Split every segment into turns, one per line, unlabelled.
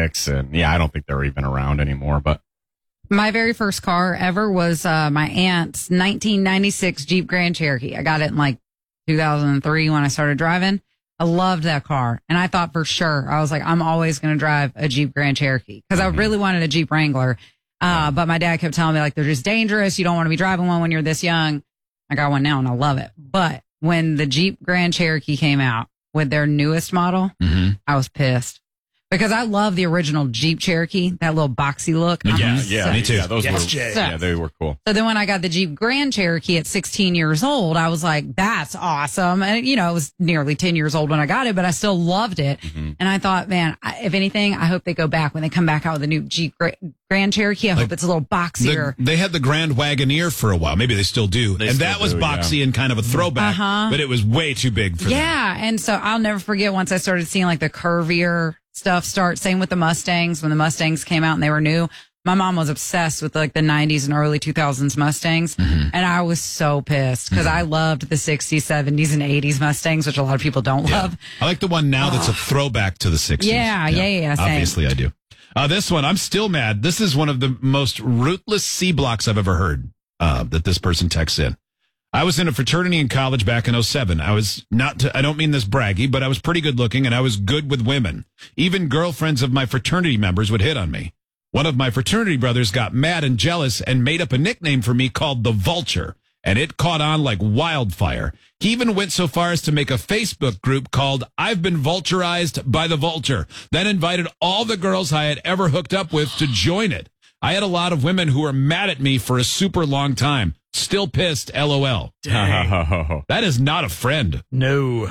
'86, and I don't think they're even around anymore. But
My very first car ever was my aunt's 1996 Jeep Grand Cherokee. I got it in like 2003 when I started driving. I loved that car. And I thought for sure, I was like, I'm always going to drive a Jeep Grand Cherokee because I really wanted a Jeep Wrangler. But my dad kept telling me like, they're just dangerous. You don't want to be driving one when you're this young. I got one now and I love it. But when the Jeep Grand Cherokee came out with their newest model, I was pissed. Because I love the original Jeep Cherokee, that little boxy look.
Yeah, me too. Yeah, those were,
Jay.
yeah, they were cool.
So then when I got the Jeep Grand Cherokee at 16 years old, I was like, that's awesome. And, it was nearly 10 years old when I got it, but I still loved it. And I thought, man, if anything, I hope they go back when they come back out with the new Jeep Grand Cherokee. I hope it's a little boxier.
They had the Grand Wagoneer for a while. Maybe they still do. That was boxy and kind of a throwback, but it was way too big for them.
Yeah. And so I'll never forget once I started seeing like the curvier stuff start. Same with the Mustangs. When the Mustangs came out and they were new, my mom was obsessed with like the 90s and early 2000s Mustangs. And I was so pissed because I loved the 60s, 70s, and 80s Mustangs, which a lot of people don't love.
I like the one now that's a throwback to the 60s.
Yeah, same.
Obviously, I do. This one, I'm still mad. This is one of the most rootless C blocks I've ever heard that this person texts in. I was in a fraternity in college back in 07. I don't mean this braggy, but I was pretty good looking and I was good with women. Even girlfriends of my fraternity members would hit on me. One of my fraternity brothers got mad and jealous and made up a nickname for me called the Vulture, and it caught on like wildfire. He even went so far as to make a Facebook group called I've Been Vulturized by the Vulture, then invited all the girls I had ever hooked up with to join it. I had a lot of women who were mad at me for a super long time. Still pissed, LOL.
Dang.
That is not a friend.
No.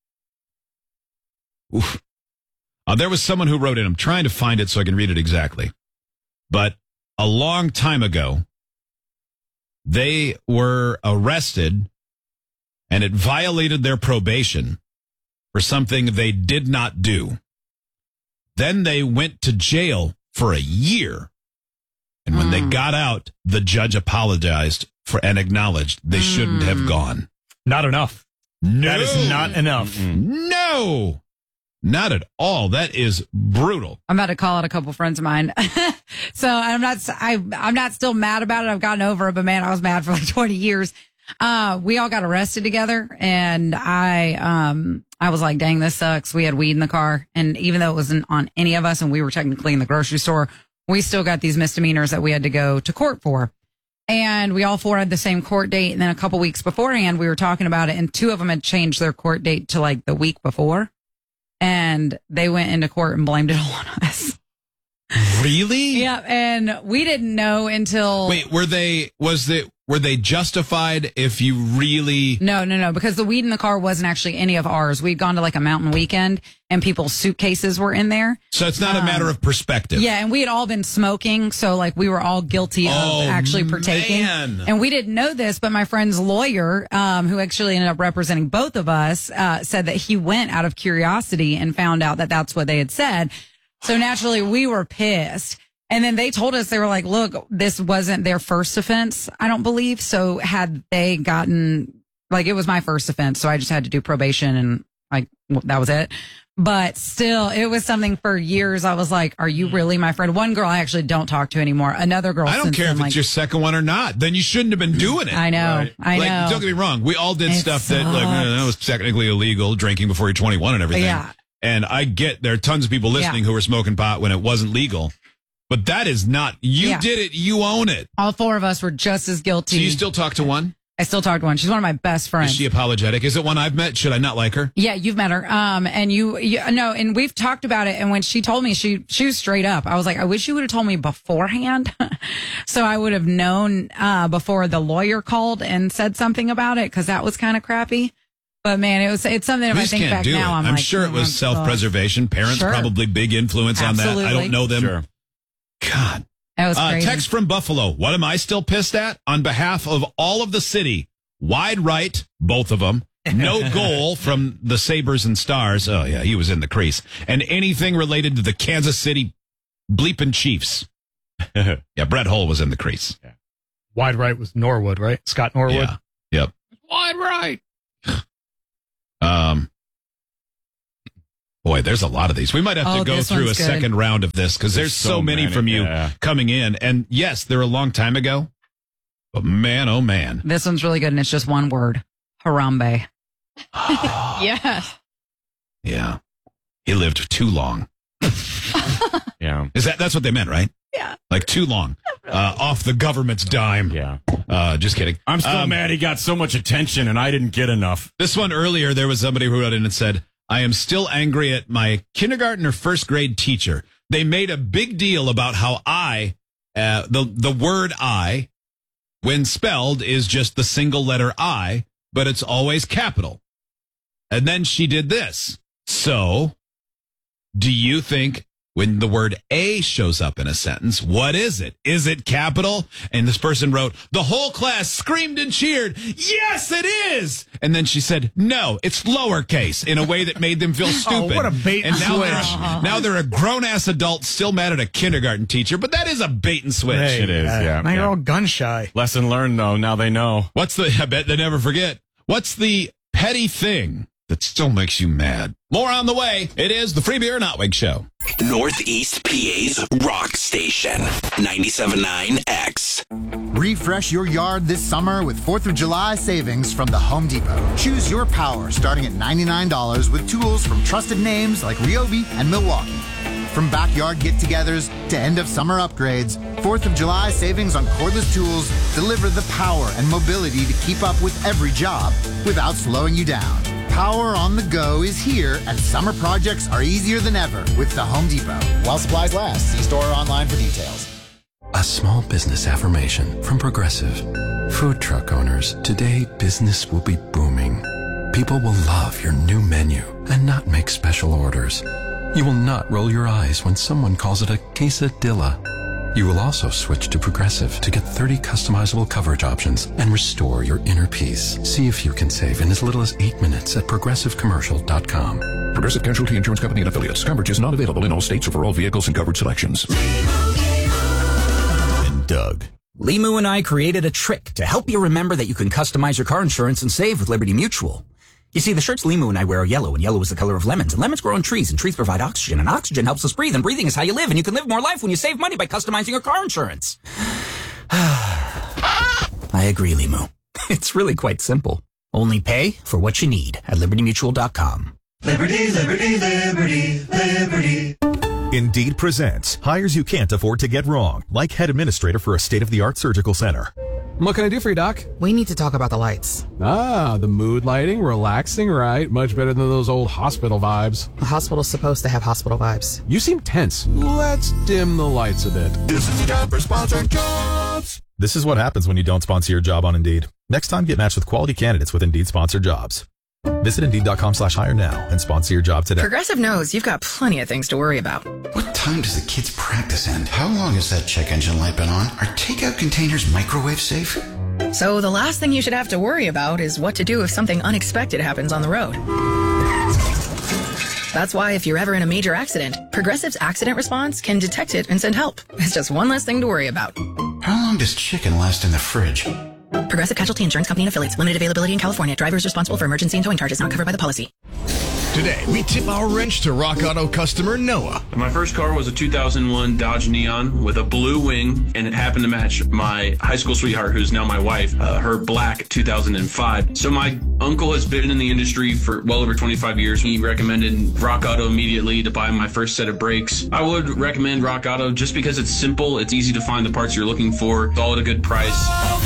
Oof. There was someone who wrote in. I'm trying to find it so I can read it exactly. But a long time ago, they were arrested and it violated their probation for something they did not do. Then they went to jail for a year. And when they got out, the judge apologized and acknowledged they shouldn't have gone.
Not enough.
No.
That is not enough.
No. Not at all. That is brutal.
I'm about to call out a couple friends of mine. So I'm not still mad about it. I've gotten over it, but man, I was mad for like 20 years. We all got arrested together and I was like, dang, this sucks. We had weed in the car. And even though it wasn't on any of us and we were technically in the grocery store, we still got these misdemeanors that we had to go to court for. And we all four had the same court date. And then a couple weeks beforehand, we were talking about it. And two of them had changed their court date to like the week before. And they went into court and blamed it all on us.
Really?
Yeah. And we didn't know until.
Wait, were they justified if you really?
No, because the weed in the car wasn't actually any of ours. We'd gone to like a mountain weekend and people's suitcases were in there.
So it's not a matter of perspective.
Yeah. And we had all been smoking. So like we were all guilty of actually partaking.
Man.
And we didn't know this, but my friend's lawyer, who actually ended up representing both of us, said that he went out of curiosity and found out that that's what they had said. So naturally we were pissed. And then they told us, they were like, look, this wasn't their first offense, I don't believe. So had they gotten, like, it was my first offense. So I just had to do probation and like, that was it. But still, it was something for years. I was like, are you really my friend? One girl I actually don't talk to anymore. Another girl.
I don't care if
then,
it's your second one or not. Then you shouldn't have been doing it.
I know.
Right.
I know.
Like, don't get me wrong. We all did
It
stuff that like
sucks.
that was technically illegal, drinking before you're 21 and everything.
Yeah.
And I get there are tons of people listening who were smoking pot when it wasn't legal. But that is not, you did it, you own it.
All four of us were just as guilty.
So you still talk to one?
I still talk to one. She's one of my best friends.
Is she apologetic? Is it one I've met? Should I not like her?
Yeah, you've met her. And you no, and we've talked about it. And when she told me, she was straight up. I was like, I wish you would have told me beforehand. So I would have known, before the lawyer called and said something about it. Cause that was kind of crappy. But man, it's something if I think back now,
I'm
like,
sure it was
oh,
self-preservation. Parents
Sure.
probably big influence on that. I don't know them.
Sure.
God.
That was crazy.
Text from Buffalo. What am I still pissed at? On behalf of all of the city, wide right, both of them. No goal from the Sabres and Stars. Oh, yeah, he was in the crease. And anything related to the Kansas City bleeping Chiefs. Yeah, Brett Hull was in the crease.
Yeah.
Wide right was Norwood, right? Scott Norwood.
Yeah. Yep.
Wide right.
Boy, there's a lot of these. We might have to go through a second round of this because there's so many from you coming in. And yes, they're a long time ago. But man, oh man.
This one's really good, and it's just one word. Harambe.
Yes.
Yeah. He lived too long.
Yeah.
That's what they meant, right?
Yeah.
Like too long. Off the government's dime.
Yeah.
Just kidding.
I'm still mad he got so much attention and I didn't get enough.
This one earlier, there was somebody who wrote in and said, I am still angry at my kindergarten or first grade teacher. They made a big deal about how the word I, when spelled, is just the single letter I, but it's always capital. And then she did this. So, do you think when the word A shows up in a sentence, what is it? Is it capital? And this person wrote, the whole class screamed and cheered, yes, it is! And then she said, no, it's lowercase, in a way that made them feel stupid.
Oh, what a bait and switch.
Now they're a grown-ass adult still mad at a kindergarten teacher, but that is a bait and switch.
Hey,
It is, yeah.
Now you're
yeah.
all gun shy.
Lesson learned, though. Now they know.
I bet they never forget. What's the petty thing that still makes you mad? More on the way. It is the Free Beer and Otwig Show.
Northeast PA's rock station, 97.9 X.
Refresh your yard this summer with 4th of July savings from the Home Depot. Choose your power starting at $99 with tools from trusted names like Ryobi and Milwaukee. From backyard get-togethers to end-of-summer upgrades, 4th of July savings on cordless tools deliver the power and mobility to keep up with every job without slowing you down. Power on the go is here, and summer projects are easier than ever with the Home Depot. While supplies last, see store or online for details.
A small business affirmation from Progressive. Food truck owners, today business will be booming. People will love your new menu and not make special orders. You will not roll your eyes when someone calls it a quesadilla. You will also switch to Progressive to get 30 customizable coverage options and restore your inner peace. See if you can save in as little as 8 minutes at progressivecommercial.com.
Progressive Casualty Insurance Company and Affiliates. Coverage is not available in all states or for all vehicles and coverage selections.
And Doug. Limu and I created a trick to help you remember that you can customize your car insurance and save with Liberty Mutual. You see, the shirts Limu and I wear are yellow, and yellow is the color of lemons. And lemons grow on trees, and trees provide oxygen, and oxygen helps us breathe, and breathing is how you live, and you can live more life when you save money by customizing your car insurance. I agree, Limu. It's really quite simple. Only pay for what you need at libertymutual.com.
Liberty, liberty, liberty, liberty. Indeed presents hires you can't afford to get wrong, like head administrator for a state-of-the-art surgical center.
What can I do for you, Doc?
We need to talk about the lights.
Ah, the mood lighting, relaxing, right? Much better than those old hospital vibes.
A hospital's supposed to have hospital vibes.
You seem tense. Let's dim the lights a bit.
This is job for sponsored jobs. This is what happens when you don't sponsor your job on Indeed. Next time, get matched with quality candidates with Indeed sponsored jobs. Visit Indeed.com/hire now and sponsor your job today.
Progressive knows you've got plenty of things to worry about.
What time does the kids' practice end? How long has that check engine light been on? Are takeout containers microwave safe?
So the last thing you should have to worry about is what to do if something unexpected happens on the road. That's why if you're ever in a major accident, Progressive's accident response can detect it and send help. It's just one less thing to worry about.
How long does chicken last in the fridge?
Progressive Casualty Insurance Company and Affiliates. Limited availability in California. Drivers responsible for emergency and towing charges not covered by the policy.
Today, we tip our wrench to Rock Auto customer Noah.
My first car was a 2001 Dodge Neon with a blue wing, and it happened to match my high school sweetheart, who's now my wife, her black 2005. So my uncle has been in the industry for well over 25 years. He recommended Rock Auto immediately to buy my first set of brakes. I would recommend Rock Auto just because it's simple, it's easy to find the parts you're looking for, it's all at a good price.